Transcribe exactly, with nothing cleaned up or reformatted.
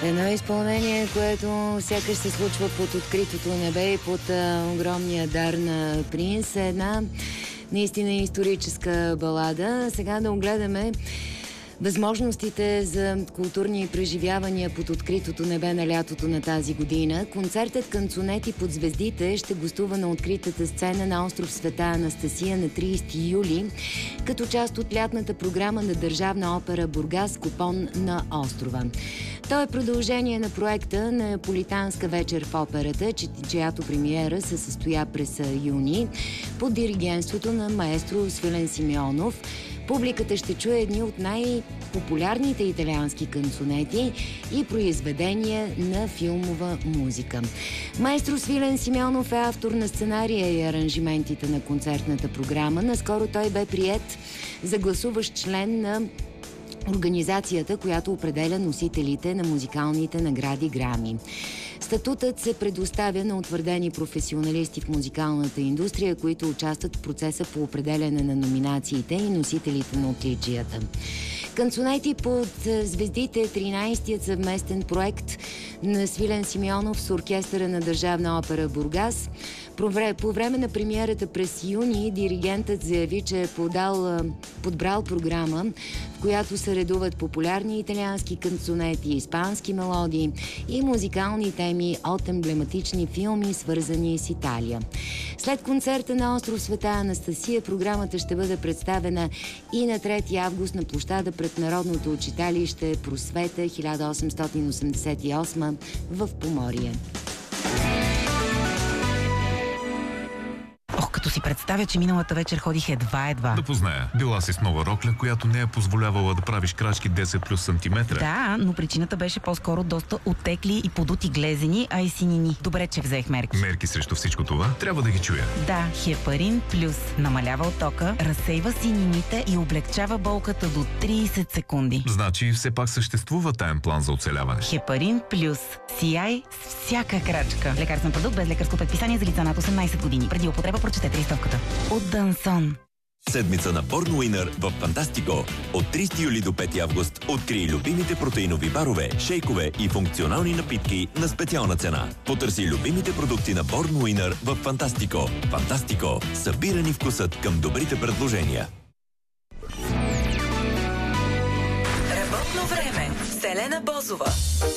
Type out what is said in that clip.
Едно изпълнение, което сякаш се случва под откритото небе и под а, огромния дар на Принс. Една наистина историческа балада. Сега да огледаме възможностите за културни преживявания под откритото небе на лятото на тази година. Концертът "Канцонети под звездите" ще гостува на откритата сцена на остров Света Анастасия на тридесети юли, като част от лятната програма на Държавна опера Бургас "Купон на острова". То е продължение на проекта на Политанска вечер в операта, чиято премиера се състоя през юни под диригентството на маестро Свилен Симеонов. Публиката ще чуе едни от най-популярните италиански канцонети и произведения на филмова музика. Маестро Свилен Симеонов е автор на сценария и аранжиментите на концертната програма. Наскоро той бе приет за гласуващ член на организацията, която определя носителите на музикалните награди Грами. Статутът се предоставя на утвърдени професионалисти в музикалната индустрия, които участват в процеса по определяне на номинациите и носителите на отличията. "Канцонети под звездите" е тринадесетият съвместен проект на Свилен Симеонов с оркестъра на Държавна опера Бургас. По време на премиерата през юни диригентът заяви, че е подал, подбрал програма, в която се редуват популярни италиански канцонети, испански мелодии и музикални теми от емблематични филми, свързани с Италия. След концерта на остров Света Анастасия, програмата ще бъде представена и на трети август на площада пред Народното читалище Просвета хиляда осемстотин осемдесет и осма в Поморие. Като си представя, че миналата вечер ходих едва-едва. Да позная. Била си с нова рокля, която не е позволявала да правиш крачки десет плюс сантиметра. Да, но причината беше по-скоро доста оттекли и подути глезени, а и синини. Добре, че взех мерки. Мерки срещу всичко това? Трябва да ги чуя. Да, Хепарин плюс намалява оттока, разсейва синините и облегчава болката до тридесет секунди. Значи все пак съществува таен план за оцеляване. Хепарин плюс. Сияй с всяка крачка. Лекарствен продукт без лекарско предписание за лица над осемнадесет години. Преди употреба прочетете листовката. От Дансон. Седмица на Борн Уинър в Фантастико. От тридесети юли до пети август открий любимите протеинови барове, шейкове и функционални напитки на специална цена. Потърси любимите продукти на Борн Уинър в Фантастико. Фантастико. Събирани вкусът към добрите предложения. Работно време. Селена Бозова.